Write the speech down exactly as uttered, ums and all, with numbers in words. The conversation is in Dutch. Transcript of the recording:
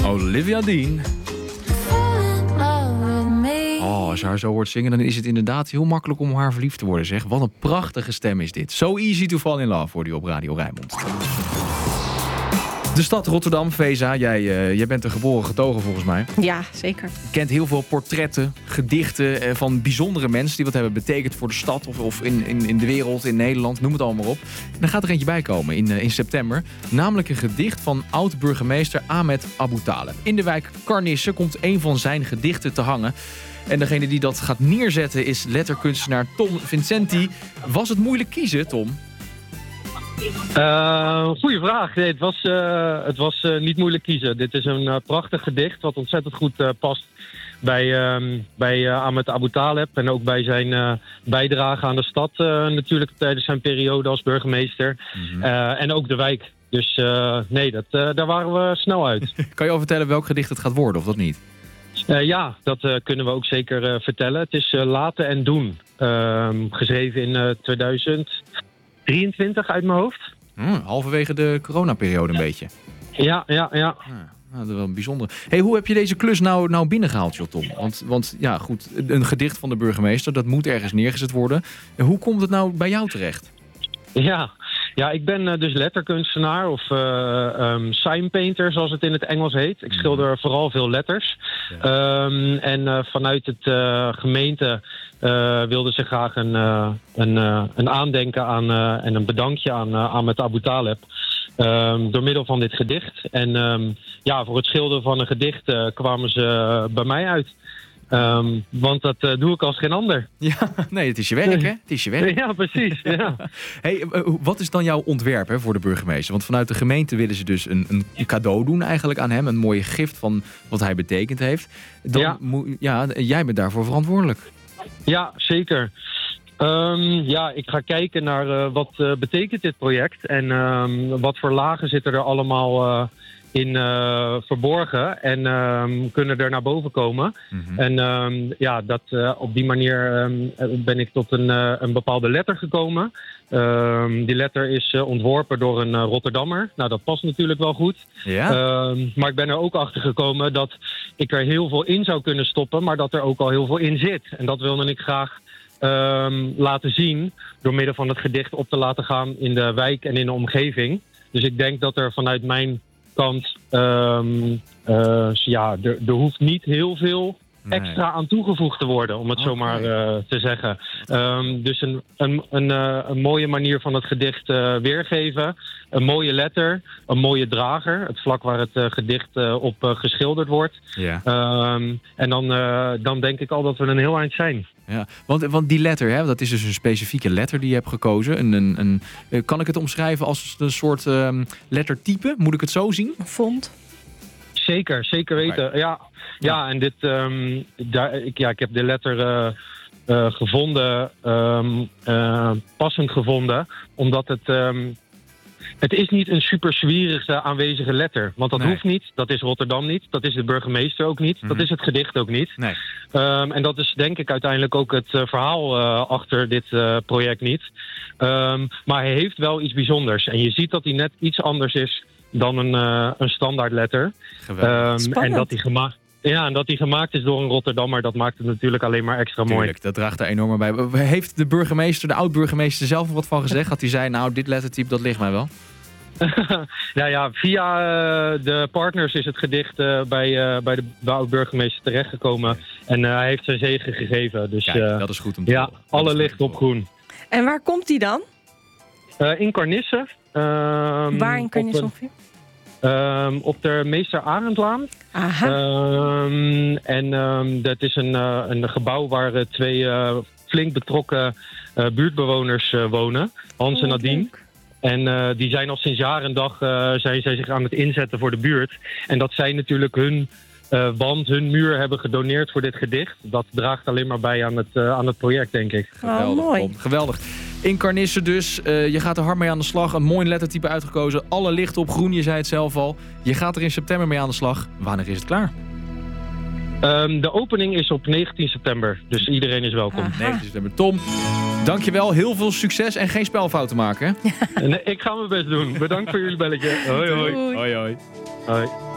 Olivia Dean. Oh, als je haar zo hoort zingen, dan is het inderdaad heel makkelijk om haar verliefd te worden, zeg. Wat een prachtige stem is dit. So easy to fall in love, hoorde je op Radio Rijnmond. De stad Rotterdam, Feza, jij, uh, jij bent er geboren getogen volgens mij. Ja, zeker. Je kent heel veel portretten, gedichten uh, van bijzondere mensen die wat hebben betekend voor de stad of, of in, in, in de wereld, in Nederland, noem het allemaal op. En er gaat er eentje bij komen in, uh, in september. Namelijk een gedicht van oud-burgemeester Ahmed Abu Taleb. In de wijk Karnisse komt een van zijn gedichten te hangen. En degene die dat gaat neerzetten is letterkunstenaar Tom Vincenti. Was het moeilijk kiezen, Tom? Uh, goeie vraag. Nee, het was, uh, het was uh, niet moeilijk kiezen. Dit is een uh, prachtig gedicht wat ontzettend goed uh, past bij, um, bij uh, Ahmed Abu Taleb. En ook bij zijn uh, bijdrage aan de stad uh, natuurlijk tijdens zijn periode als burgemeester. Mm-hmm. Uh, en ook de wijk. Dus uh, nee, dat, uh, daar waren we snel uit. Kan je al vertellen welk gedicht het gaat worden of dat niet? Uh, ja, dat uh, kunnen we ook zeker uh, vertellen. Het is uh, Laten en Doen. Uh, geschreven in uh, tweeduizend drieëntwintig uit mijn hoofd. Hmm, halverwege de coronaperiode een beetje. Ja, ja, ja. Ah, nou, dat is wel bijzonder. Hey, hoe heb je deze klus nou, nou binnengehaald, Tom? Want, want ja, goed, een gedicht van de burgemeester, dat moet ergens neergezet worden. En hoe komt het nou bij jou terecht? Ja, ja ik ben uh, dus letterkunstenaar of uh, um, signpainter, zoals het in het Engels heet. Ik schilder vooral veel letters. Ja. Um, en uh, vanuit het uh, gemeente uh, wilden ze graag een, uh, een, uh, een aandenken aan uh, en een bedankje aan uh, Ahmed Abu Taleb. Um, door middel van dit gedicht. En um, ja, voor het schilderen van een gedicht uh, kwamen ze uh, bij mij uit. Um, want dat uh, doe ik als geen ander. Ja, nee, het is je werk, hè? Het is je werk. Ja, precies. Ja. Hey, wat is dan jouw ontwerp hè, voor de burgemeester? Want vanuit de gemeente willen ze dus een, een cadeau doen eigenlijk aan hem. Een mooie gift van wat hij betekend heeft. Dan ja. Moet, ja, jij bent daarvoor verantwoordelijk. Ja, zeker. Um, ja, ik ga kijken naar uh, wat uh, betekent dit project. En um, wat voor lagen zitten er allemaal uh, in uh, verborgen en um, kunnen er naar boven komen. Mm-hmm. En um, ja, dat, uh, op die manier um, ben ik tot een, uh, een bepaalde letter gekomen. Um, die letter is uh, ontworpen door een uh, Rotterdammer. Nou, dat past natuurlijk wel goed. Ja. Um, maar ik ben er ook achter gekomen dat ik er heel veel in zou kunnen stoppen, maar dat er ook al heel veel in zit. En dat wilde ik graag um, laten zien door middel van het gedicht op te laten gaan in de wijk en in de omgeving. Dus ik denk dat er vanuit mijn kant, um, uh, ja, er, er hoeft niet heel veel nee. extra aan toegevoegd te worden, om het okay. zo maar uh, te zeggen. Um, dus een, een, een, uh, een mooie manier van het gedicht uh, weergeven. Een mooie letter, een mooie drager, het vlak waar het uh, gedicht uh, op uh, geschilderd wordt. Ja. Um, en dan, uh, dan denk ik al dat we een heel eind zijn. Ja, want, want die letter, hè, dat is dus een specifieke letter die je hebt gekozen. Een, een, een, kan ik het omschrijven als een soort um, lettertype? Moet ik het zo zien? Een font. Zeker, zeker weten. Okay. Ja, ja, en dit, um, daar, ik, ja, ik heb de letter uh, uh, gevonden, um, uh, passend gevonden, omdat het... Um, Het is niet een super zwierige aanwezige letter. Want dat nee. hoeft niet. Dat is Rotterdam niet. Dat is de burgemeester ook niet. Mm-hmm. Dat is het gedicht ook niet. Nee. Um, en dat is denk ik uiteindelijk ook het uh, verhaal uh, achter dit uh, project niet. Um, maar hij heeft wel iets bijzonders. En je ziet dat hij net iets anders is dan een, uh, een standaard letter. Geweldig. Um, en dat hij gemaakt... Ja, en dat die gemaakt is door een Rotterdammer, dat maakt het natuurlijk alleen maar extra Tuurlijk, mooi. Dat draagt er enorm bij. Heeft de burgemeester, de oud-burgemeester zelf wat van gezegd? Had hij zei, nou, dit lettertype, dat ligt mij wel? nou ja, via uh, de partners is het gedicht uh, bij, uh, bij de, de oud-burgemeester terechtgekomen. En uh, hij heeft zijn zegen gegeven. Dus, Kijk, uh, dat is goed om te Ja, horen. alle licht op groen. En waar komt die dan? Uh, in Karnisse. Um, waar in Karnisse ongeveer? Um, op de Meester Arendlaan. Aha. Um, en um, dat is een, uh, een gebouw waar uh, twee uh, flink betrokken uh, buurtbewoners uh, wonen. Hans oh, en Nadine. Leuk. En uh, die zijn al sinds jaar en dag uh, zijn zij zich aan het inzetten voor de buurt. En dat zij natuurlijk hun uh, wand, hun muur hebben gedoneerd voor dit gedicht. Dat draagt alleen maar bij aan het, uh, aan het project, denk ik. Geweldig, oh, mooi. Tom. Geweldig. In Karnisse dus. Uh, je gaat er hard mee aan de slag. Een mooi lettertype uitgekozen. Alle lichten op groen, je zei het zelf al. Je gaat er in september mee aan de slag. Wanneer is het klaar? Um, de opening is op negentien september. Dus iedereen is welkom. Aha. negentien september. Tom, dankjewel. Heel veel succes en geen spelfouten maken. Nee, ik ga mijn best doen. Bedankt voor jullie belletje. Hoi, hoi. Doei. Hoi, hoi. Hoi.